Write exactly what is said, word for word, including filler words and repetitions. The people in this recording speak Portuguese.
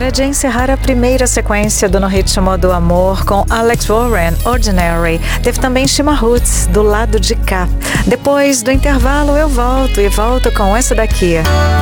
Hora de encerrar a primeira sequência do No Ritmo do Amor com Alex Warren, Ordinary. Teve também Shima Roots, Do Lado de Cá. Depois do intervalo eu volto e volto com essa daqui.